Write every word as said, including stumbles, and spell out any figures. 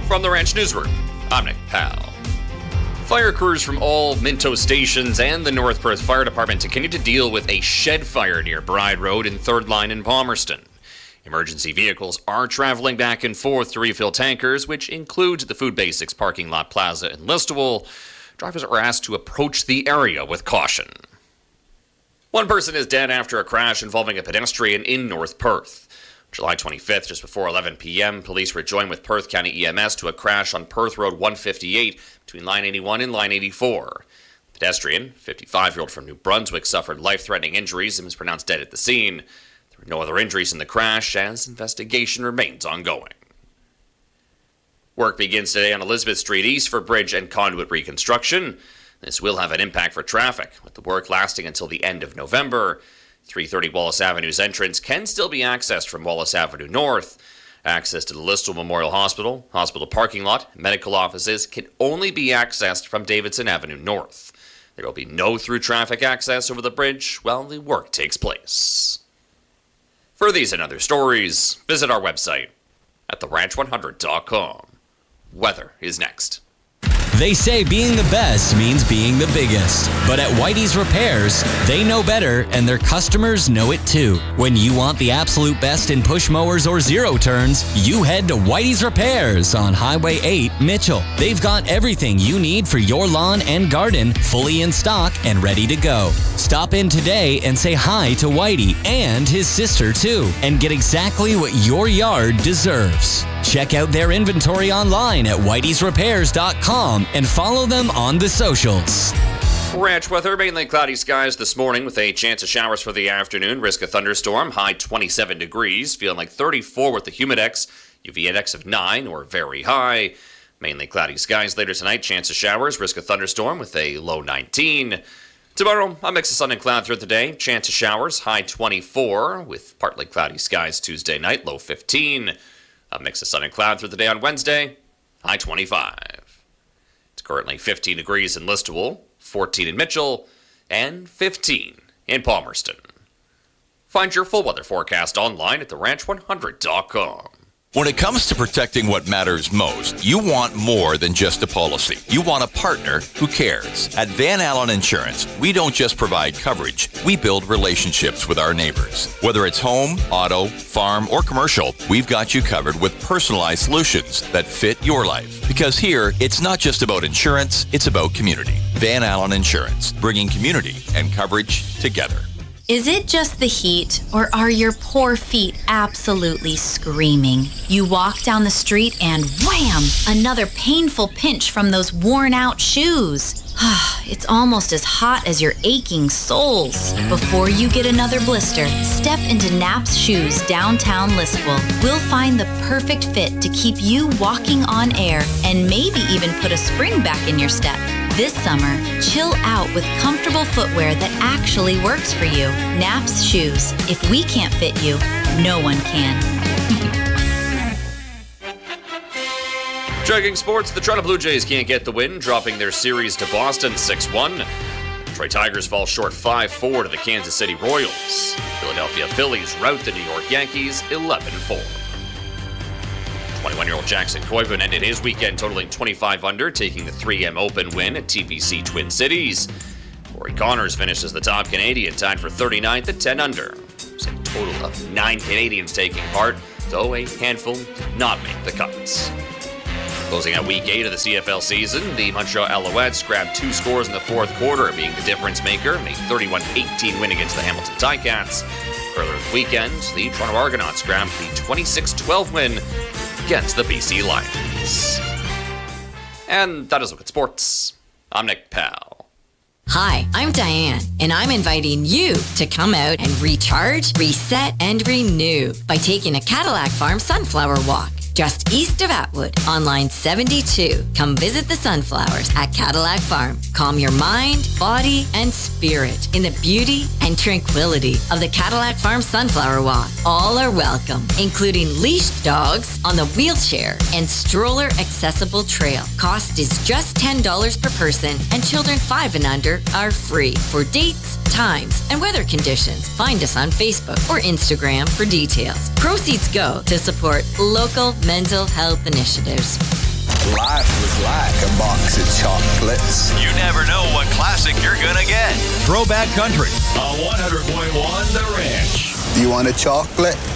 From the Ranch Newsroom, I'm Nick Powell. Fire crews from all Minto stations and the North Perth Fire Department continue to deal with a shed fire near Bride Road and Third Line in Palmerston. Emergency vehicles are traveling back and forth to refill tankers, which includes the Food Basics parking lot plaza in Listowel. Drivers are asked to approach the area with caution. One person is dead after a crash involving a pedestrian in North Perth. July twenty-fifth, just before eleven p.m., police were joined with Perth County E M S to a crash on Perth Road one fifty-eight between line eighty-one and line eighty-four. The pedestrian, fifty-five-year-old from New Brunswick, suffered life-threatening injuries and was pronounced dead at the scene. There were no other injuries in the crash, as investigation remains ongoing. Work begins today on Elizabeth Street East for bridge and conduit reconstruction. This will have an impact for traffic, with the work lasting until the end of November. three thirty Wallace Avenue's entrance can still be accessed from Wallace Avenue North. Access to the Listowel Memorial Hospital, hospital parking lot, and medical offices can only be accessed from Davidson Avenue North. There will be no through traffic access over the bridge while the work takes place. For these and other stories, visit our website at the ranch one hundred dot com. Weather is next. They say being the best means being the biggest. But at Whitey's Repairs, they know better and their customers know it too. When you want the absolute best in push mowers or zero turns, you head to Whitey's Repairs on Highway eight, Mitchell. They've got everything you need for your lawn and garden fully in stock and ready to go. Stop in today and say hi to Whitey and his sister too, and get exactly what your yard deserves. Check out their inventory online at whiteys repairs dot com and follow them on the socials. Ranch weather, mainly cloudy skies this morning with a chance of showers for the afternoon. Risk of thunderstorm, high twenty-seven degrees, feeling like thirty-four with the humidex. U V index of nine or very high. Mainly cloudy skies later tonight, chance of showers, risk of thunderstorm with a low nineteen. Tomorrow, a mix of sun and cloud throughout the day. Chance of showers, high twenty-four with partly cloudy skies Tuesday night, low fifteen. A mix of sun and cloud through the day on Wednesday, high twenty-five. It's currently fifteen degrees in Listowel, fourteen in Mitchell, and fifteen in Palmerston. Find your full weather forecast online at the ranch one hundred dot com. When it comes to protecting what matters most, you want more than just a policy. You want a partner who cares. At Van Allen Insurance, we don't just provide coverage, we build relationships with our neighbors. Whether it's home, auto, farm, or commercial, we've got you covered with personalized solutions that fit your life. Because here, it's not just about insurance, it's about community. Van Allen Insurance, bringing community and coverage together. Is it just the heat, or are your poor feet absolutely screaming? You walk down the street and wham! Another painful pinch from those worn-out shoes. It's almost as hot as your aching soles. Before you get another blister, step into Knapp's Shoes downtown Listowel. We'll find the perfect fit to keep you walking on air and maybe even put a spring back in your step. This summer, chill out with comfortable footwear that actually works for you. Knapp's Shoes. If we can't fit you, no one can. Jogging sports, the Toronto Blue Jays can't get the win, dropping their series to Boston six one. Detroit Tigers fall short five four to the Kansas City Royals. Philadelphia Phillies rout the New York Yankees eleven four. twenty-one-year-old Jackson Koivu ended his weekend totaling twenty-five under, taking the three M Open win at T P C Twin Cities. Corey Connors finishes the top Canadian, tied for thirty-ninth at ten under. There's a total of nine Canadians taking part, though a handful did not make the cuts. Closing out week eight of the C F L season, the Montreal Alouettes grabbed two scores in the fourth quarter, being the difference maker in a thirty-one eighteen win against the Hamilton Ticats. Earlier this weekend, the Toronto Argonauts grabbed the twenty-six twelve win against the B C Lions. And that is Look at Sports. I'm Nick Powell. Hi, I'm Diane, and I'm inviting you to come out and recharge, reset, and renew by taking a Cadillac Farm Sunflower Walk. Just east of Atwood, on line seventy-two. Come visit the sunflowers at Cadillac Farm. Calm your mind, body, and spirit in the beauty and tranquility of the Cadillac Farm Sunflower Walk. All are welcome, including leashed dogs on the wheelchair and stroller accessible trail. Cost is just ten dollars per person, and children five and under are free. For dates, times, and weather conditions, find us on Facebook or Instagram for details. Proceeds go to support local mental health initiatives. Life was like a box of chocolates. You never know what classic you're gonna get. Throwback Country on one hundred point one The Ranch. Do you want a chocolate?